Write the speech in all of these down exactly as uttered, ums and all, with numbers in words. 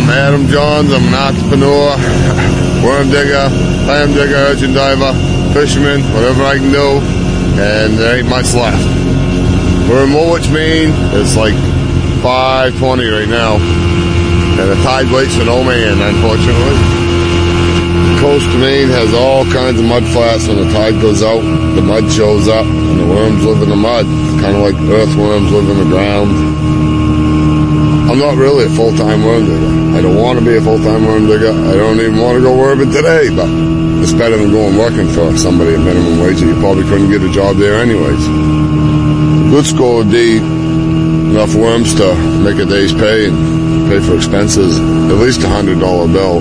I'm Adam Johns. I'm an entrepreneur, worm digger, clam digger, urchin diver, fisherman, whatever I can do, and there ain't much left. We're in Woolwich, Maine. It's like five twenty right now, and the tide waits for no man, unfortunately. The coast of Maine has all kinds of mud flats. When the tide goes out, the mud shows up, and the worms live in the mud, kind of like earthworms live in the ground. I'm not really a full-time worm digger. I don't want to be a full-time worm digger. I don't even want to go worming today, but it's better than going working for somebody at minimum wage. You probably couldn't get a job there anyways. Good score would be enough worms to make a day's pay and pay for expenses, at least a one hundred dollar bill.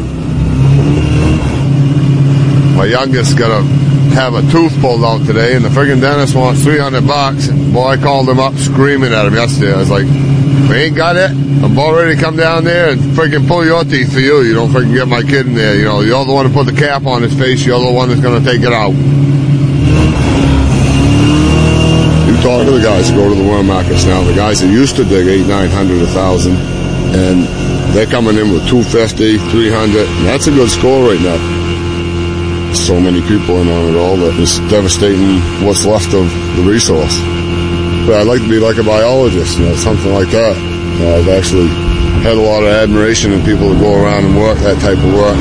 My youngest got to have a tooth pulled out today, and the friggin' dentist wants three hundred bucks. Boy, I called him up screaming at him yesterday. I was like, we ain't got it. I'm about ready to come down there and freaking pull your teeth for you. You don't freaking get my kid in there. You know, you're the one who put the cap on his face. You're the one that's going to take it out. You talk to the guys who go to the worm markets now. The guys that used to dig eight, nine hundred, a thousand, and they're coming in with two fifty, three hundred. And that's a good score right now. So many people in on it all that it's devastating what's left of the resource. But I'd like to be like a biologist, you know, something like that. You know, I've actually had a lot of admiration in people that go around and work that type of work.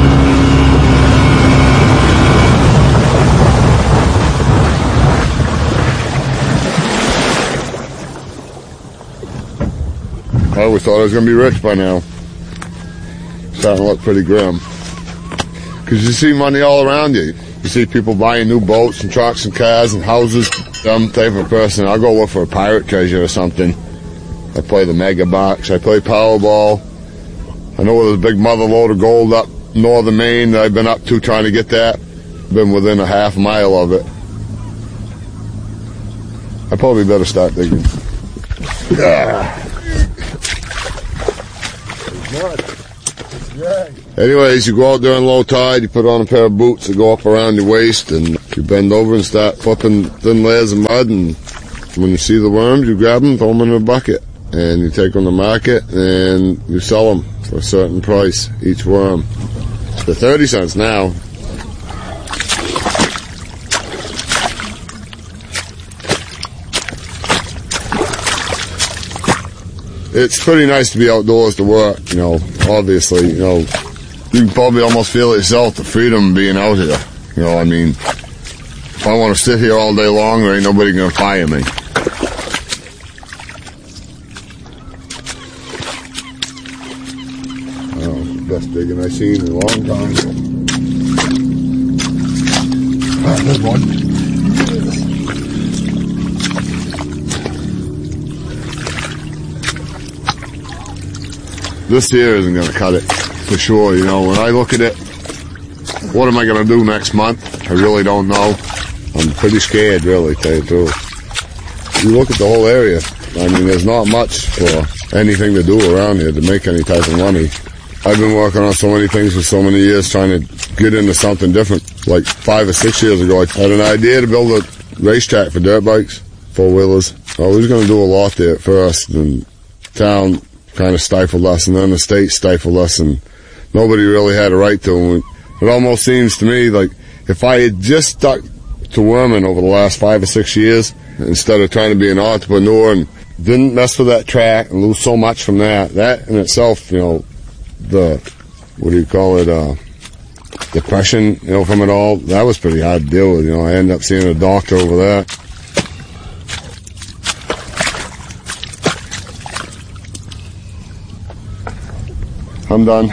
I always thought I was going to be rich by now. Starting to look pretty grim. Because you see money all around you. You see people buying new boats and trucks and cars and houses. I'm the type of person, I'll go look for a pirate treasure or something. I play the mega box, I play Powerball. I know there's a big mother load of gold up northern Maine that I've been up to trying to get that. Been within a half mile of it. I probably better start digging. Ah. Anyways, you go out during low tide, you put on a pair of boots that go up around your waist, and you bend over and start flipping thin layers of mud, and when you see the worms, you grab them, throw them in a bucket, and you take them to market, and you sell them for a certain price, each worm. They're thirty cents now. It's pretty nice to be outdoors to work, you know, obviously, you know, you can probably almost feel it yourself, the freedom of being out here. You know, I mean, if I want to sit here all day long, there ain't nobody going to fire me. Oh, best digging I've seen in a long time. Ah, there's one. This here isn't going to cut it, for sure, you know. When I look at it, what am I going to do next month? I really don't know. I'm pretty scared, really, to tell you the truth. You look at the whole area, I mean, there's not much for anything to do around here to make any type of money. I've been working on so many things for so many years, trying to get into something different. Like five or six years ago, I had an idea to build a racetrack for dirt bikes, four-wheelers. I was going to do a lot there at first, and town kind of stifled us, and then the state stifled us, and nobody really had a right to them. It almost seems to me like if I had just stuck to worming over the last five or six years, instead of trying to be an entrepreneur and didn't mess with that track and lose so much from that, that in itself, you know, the, what do you call it, uh, depression, you know, from it all, that was pretty hard to deal with, you know. I ended up seeing a doctor over that. I'm done.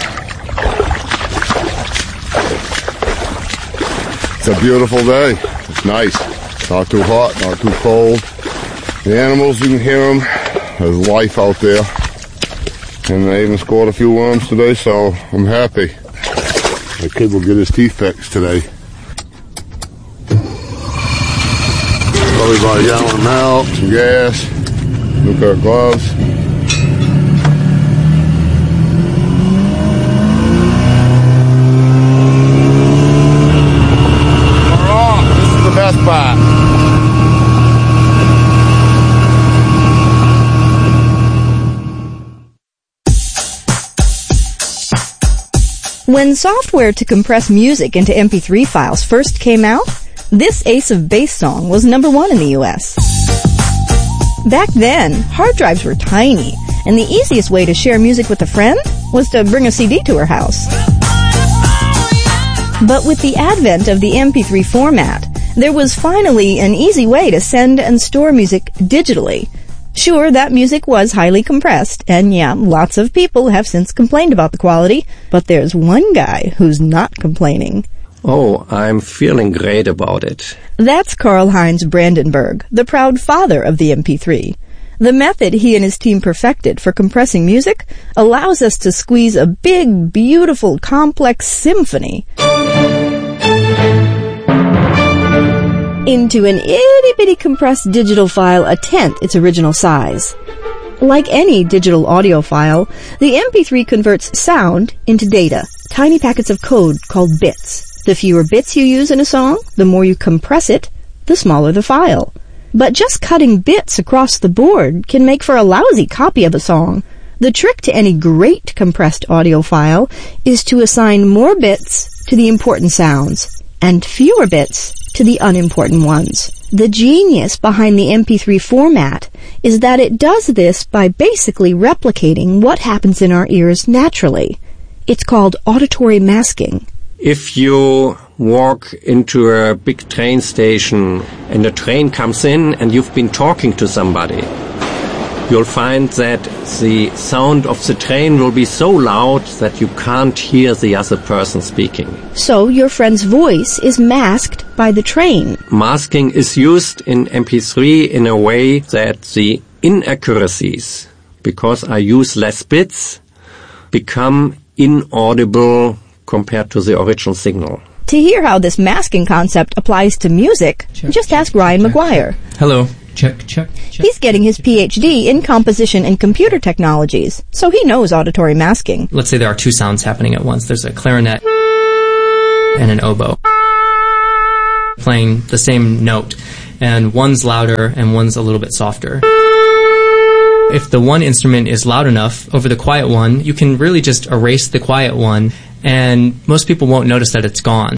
It's a beautiful day. It's nice. Not too hot, not too cold. The animals, you can hear them. There's life out there. And I even scored a few worms today, so I'm happy. My kid will get his teeth fixed today. Probably about a gallon of milk, some gas, new pair of gloves. Spot. When software to compress music into M P three files first came out, this Ace of Base song was number one in the U S Back then, hard drives were tiny, and the easiest way to share music with a friend was to bring a C D to her house. But with the advent of the M P three format, there was finally an easy way to send and store music digitally. Sure, that music was highly compressed, and yeah, lots of people have since complained about the quality, but there's one guy who's not complaining. Oh, I'm feeling great about it. That's Karl-Heinz Brandenburg, the proud father of the M P three. The method he and his team perfected for compressing music allows us to squeeze a big, beautiful, complex symphony into an itty-bitty compressed digital file a tenth its original size. Like any digital audio file, the M P three converts sound into data, tiny packets of code called bits. The fewer bits you use in a song, the more you compress it, the smaller the file. But just cutting bits across the board can make for a lousy copy of a song. The trick to any great compressed audio file is to assign more bits to the important sounds and fewer bits to the unimportant ones. The genius behind the M P three format is that it does this by basically replicating what happens in our ears naturally. It's called auditory masking. If you walk into a big train station and a train comes in and you've been talking to somebody, you'll find that the sound of the train will be so loud that you can't hear the other person speaking. So your friend's voice is masked by the train. Masking is used in M P three in a way that the inaccuracies, because I use less bits, become inaudible compared to the original signal. To hear how this masking concept applies to music, check, just ask Ryan check, McGuire. Check. Hello. Check, check, check. He's getting his P H D in composition and computer technologies, so he knows auditory masking. Let's say there are two sounds happening at once. There's a clarinet and an oboe playing the same note, and one's louder and one's a little bit softer. If the one instrument is loud enough over the quiet one, you can really just erase the quiet one, and most people won't notice that it's gone.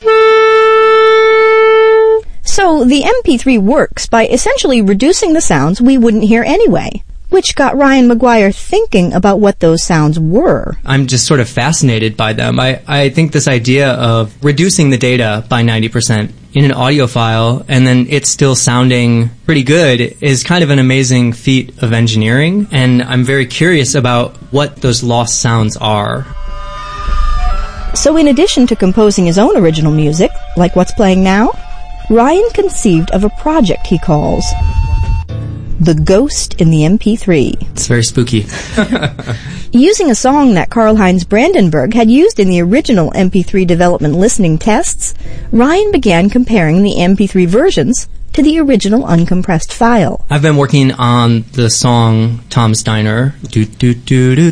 So the M P three works by essentially reducing the sounds we wouldn't hear anyway, which got Ryan McGuire thinking about what those sounds were. I'm just sort of fascinated by them. I, I think this idea of reducing the data by ninety percent in an audio file and then it's still sounding pretty good is kind of an amazing feat of engineering, and I'm very curious about what those lost sounds are. So in addition to composing his own original music, like what's playing now, Ryan conceived of a project he calls The Ghost in the M P three. It's very spooky. Using a song that Karl-Heinz Brandenburg had used in the original M P three development listening tests, Ryan began comparing the M P three versions to the original uncompressed file. I've been working on the song Tom's Diner. Do, do, do, do,